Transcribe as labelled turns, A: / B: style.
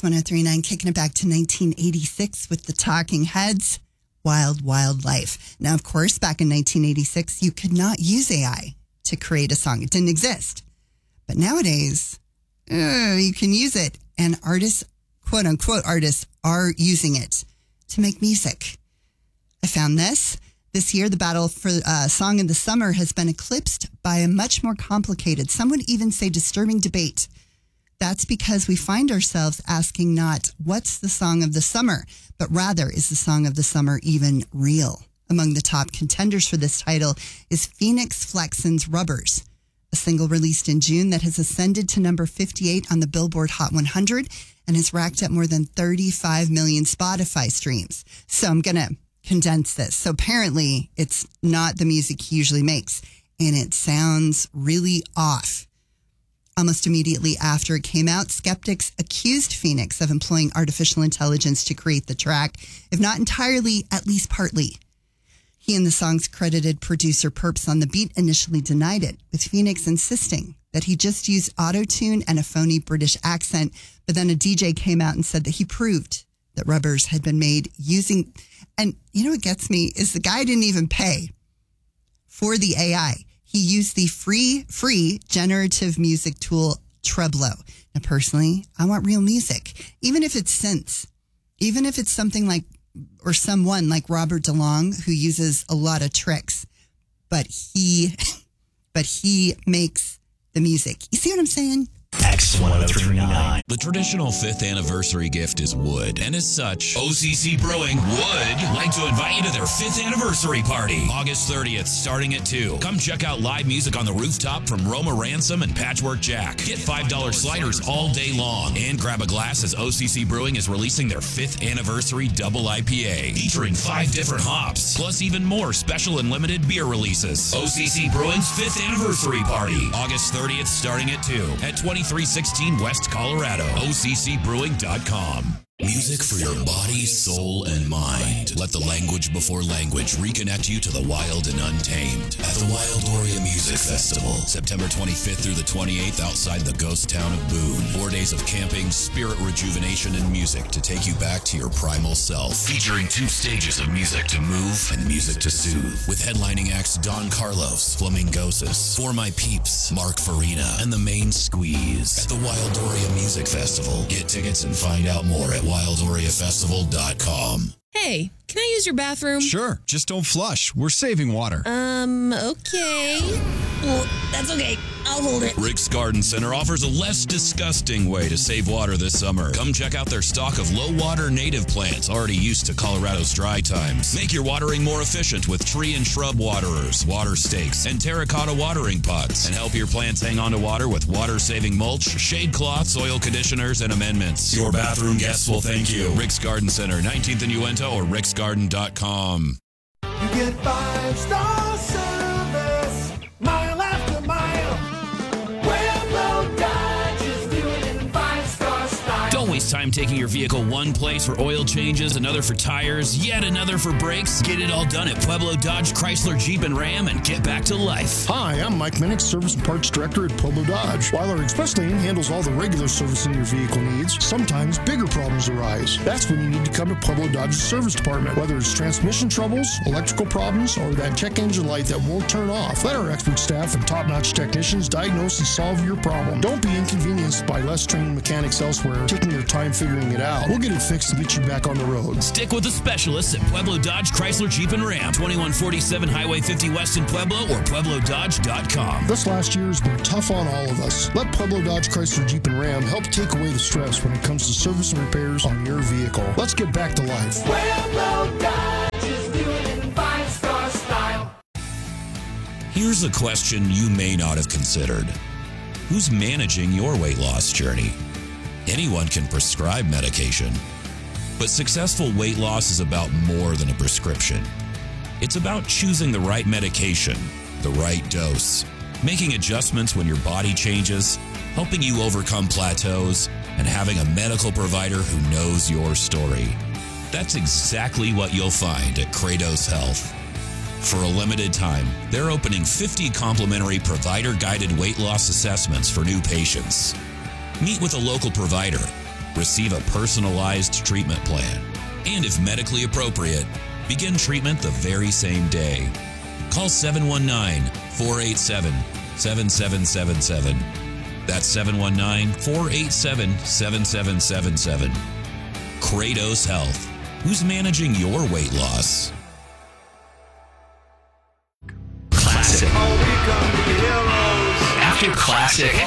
A: X1039, kicking it back to 1986 with the Talking Heads, Wild, Wild Life. Now, of course, back in 1986, you could not use AI to create a song. It didn't exist. But nowadays, you can use it. And artists, quote unquote artists, are using it to make music. I found this. This year, the battle for Song of the Summer has been eclipsed by a much more complicated, some would even say disturbing debate. That's because we find ourselves asking not what's the song of the summer, but rather is the song of the summer even real? Among the top contenders for this title is Phoenix Flexen's Rubbers, a single released in June that has ascended to number 58 on the Billboard Hot 100 and has racked up more than 35 million Spotify streams. So I'm going to condense this. So apparently it's not the music he usually makes, and it sounds really off. Almost immediately after it came out, skeptics accused Phoenix of employing artificial intelligence to create the track, if not entirely, at least partly. He and the song's credited producer Perps on the Beat initially denied it, with Phoenix insisting that he just used auto-tune and a phony British accent, but then a DJ came out and said that he proved that Rubbers had been made using, and you know what gets me, is the guy didn't even pay for the AI. He used the free generative music tool Treblo. Now, personally, I want real music, even if it's synths, even if it's something like, or someone like Robert DeLong who uses a lot of tricks, but he makes the music. You see what I'm saying?
B: X1039. The traditional 5th anniversary gift is wood, and as such, OCC Brewing would like to invite you to their 5th anniversary party, August 30th, starting at 2. Come check out live music on the rooftop from Roma Ransom and Patchwork Jack. Get $5 sliders all day long, and grab a glass as OCC Brewing is releasing their 5th anniversary double IPA, featuring 5 different hops, plus even more special and limited beer releases. OCC Brewing's 5th anniversary party, August 30th, starting at 2 at 2316 West Colorado. OCCBrewing.com. Music for your body, soul, and mind. Let the language before language reconnect you to the wild and untamed at the Wildoria Music Festival, September 25th through the 28th outside the ghost town of Boone. 4 days of camping, spirit rejuvenation, and music to take you back to your primal self. Featuring 2 stages of music to move and music to soothe. With headlining acts Don Carlos, Flamingosis, For My Peeps, Mark Farina, and The Main Squeeze. At the Wildoria Music Festival. Get tickets and find out more at WildoriaFestival.com.
C: Hey, can I use your bathroom?
D: Sure, just don't flush. We're saving water.
C: Okay. Well, that's okay. I'll hold it.
B: Rick's Garden Center offers a less disgusting way to save water this summer. Come check out their stock of low-water native plants already used to Colorado's dry times. Make your watering more efficient with tree and shrub waterers, water stakes, and terracotta watering pots. And help your plants hang on to water with water-saving mulch, shade cloths, soil conditioners, and amendments. Your bathroom guests will thank you. Rick's Garden Center, 19th and Uinta, or ricksgarden.com.
E: You get 5-star service, mile after mile. Pueblo Dodge is doing it in 5-star style.
B: Don't waste time taking your vehicle one place for oil changes, another for tires, yet another for brakes. Get it all done at Pueblo Dodge, Chrysler, Jeep, and Ram and get back to life.
F: Hi, I'm Mike Minnick, Service and Parts Director at Pueblo Dodge. While our express lane handles all the regular servicing your vehicle needs, sometimes bigger problems arise. That's when you need to come to Pueblo Dodge's service department. Whether it's transmission troubles, electrical problems, or that check engine light that won't turn off, let our expert staff and top-notch technicians diagnose and solve your problem. Don't be inconvenienced by less trained mechanics elsewhere taking their time figuring it out. We'll get it fixed and get you back on the road.
B: Stick with the specialists at Pueblo Dodge, Chrysler, Jeep, and Ram. 2147 Highway 50 West in Pueblo or PuebloDodge.com.
F: This last year has been tough on all of us. Let Pueblo Dodge, Chrysler, Jeep, and Ram help take away the stress when it comes to service and repairs on your vehicle. Let's get back to life.
E: Pueblo Dodge is doing it in 5-star style.
B: Here's a question you may not have considered. Who's managing your weight loss journey? Anyone can prescribe medication, but successful weight loss is about more than a prescription. It's about choosing the right medication, the right dose, making adjustments when your body changes, helping you overcome plateaus, and having a medical provider who knows your story. That's exactly what you'll find at Kratos Health. For a limited time, they're opening 50 complimentary provider-guided weight loss assessments for new patients. Meet with a local provider. Receive a personalized treatment plan. And if medically appropriate, begin treatment the very same day. Call 719-487-7777. That's 719-487-7777. Kratos Health. Who's managing your weight loss?
G: Classic. After classic.